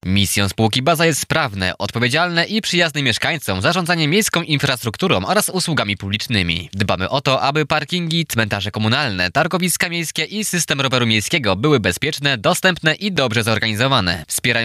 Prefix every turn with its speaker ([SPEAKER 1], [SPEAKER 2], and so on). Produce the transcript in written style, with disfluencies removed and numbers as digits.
[SPEAKER 1] Misją spółki Baza jest sprawne, odpowiedzialne i przyjazne mieszkańcom zarządzanie miejską infrastrukturą oraz usługami publicznymi. Dbamy o to, aby parkingi, cmentarze komunalne, targowiska miejskie i system roweru miejskiego były bezpieczne, dostępne i dobrze zorganizowane. Wspierając